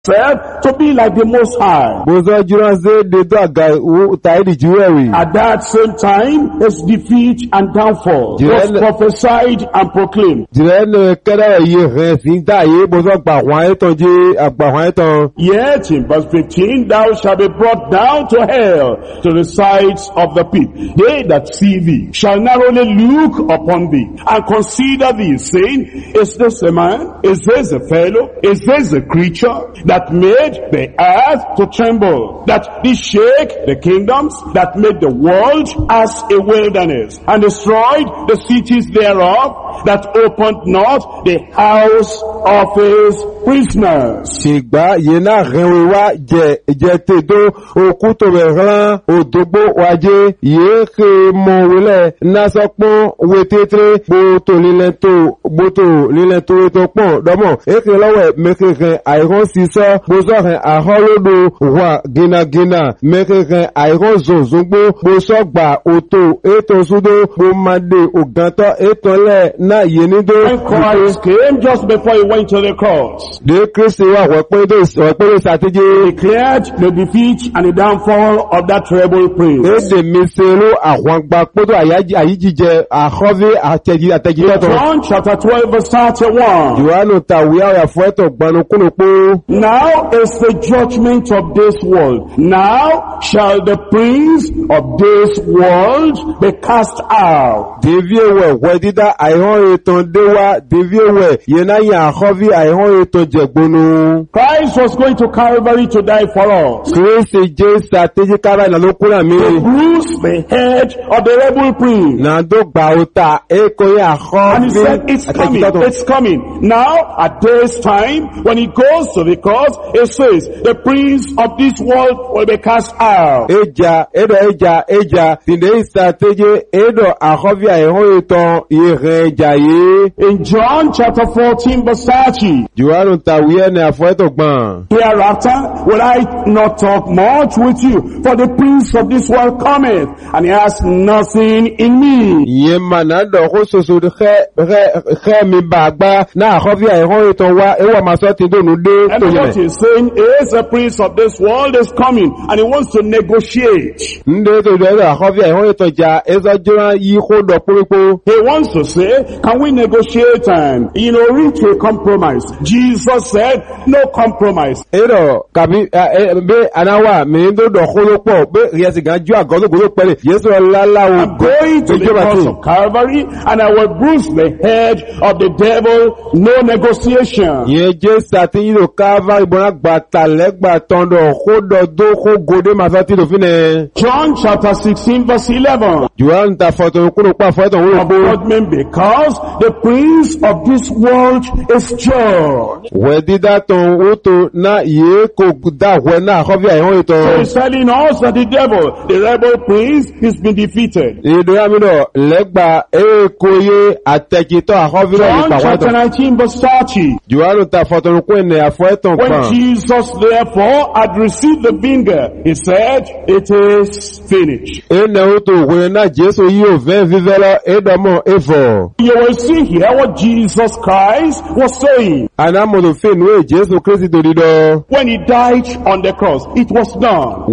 to be like the Most High. At that same time, his defeat and downfall was prophesied and proclaimed. Yet in verse 15, thou shalt be brought down to hell, to the sides of the pit. They that see thee shall narrowly look upon thee and consider thee, saying, is this a man? Is this a fellow? Is this a creature that made the earth to tremble, that did shake the kingdoms, that made the world as a wilderness, and destroyed the cities thereof, that opened not the house of his prisoners. Shigba yena renwa je tedo okuto beran odogbo waje yeke monwele nasopon wetetre boto lilento to pon domo eke lowe mekeke iron siso bozo ren aholodo wa gina mekeke iron zozogbo boso gba oto eto sudo bo made oganto etonle na yenido. When Christ came just before he went to the cross, declared the defeat and the downfall of that rebel prince. John chapter 12 verse 31. Now is the judgment of this world. Now shall the prince of this world be cast out. Christ was going to Calvary to die for us. To bruise the head of the rebel prince. And he said, it's coming. Now, at this time, when he goes to the cross, it says, the prince of this world will be cast out. In John chapter 14 verse 30. Hereafter will I not talk much with you, for the prince of this world cometh, and he has nothing in me. And what he's saying is the prince of this world is coming, and he wants to negotiate. He wants to say, can we negotiate and, reach a compromise? Jesus said, no compromise. I'm going to the cross of Calvary, and I will bruise the head of the devil. No negotiation. John chapter 16 verse 11. Because the prince of this world is judged. So he's telling us that the devil, the rebel prince, has been defeated. John chapter 19 verse 30. When Jesus therefore had received the vinegar, he said, it is finished. You will see here what Jesus Christ was saying. When he died on the cross, it was done.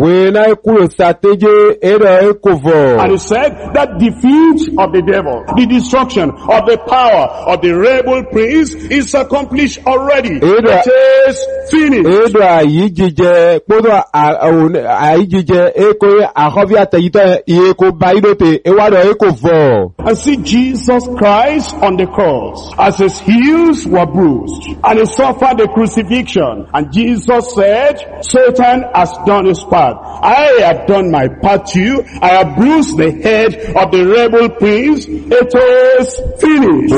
And he said that defeat of the devil, the destruction of the power of the rebel prince is accomplished already. It is finished. And see Jesus Christ on the cross, as his heels were bruised, and he suffered the crucifixion. And Jesus said, Satan has done his part. I have done my part too. I have bruised the head of the rebel prince. It is finished.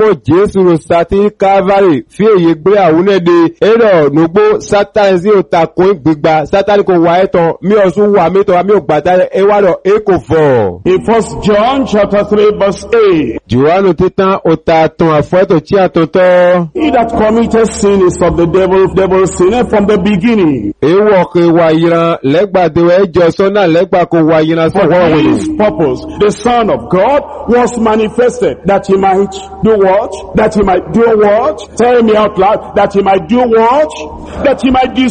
In 1 John chapter 3 verse 8. He that committed sin is of the devil. Devil sinned from the beginning. Ewo ke wayiran legba dewe ejo sona legba ko wayiran so For wa his woni. purpose, the Son of God was manifested that he might do what? That he might do what? Tell me out loud. That he might do what? That he might